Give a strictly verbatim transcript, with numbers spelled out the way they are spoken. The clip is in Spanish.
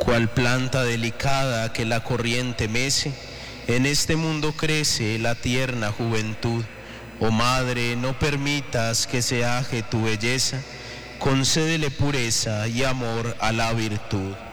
Cual planta delicada que la corriente mece, en este mundo crece la tierna juventud. Oh Madre, no permitas que se aje tu belleza, concédele pureza y amor a la virtud.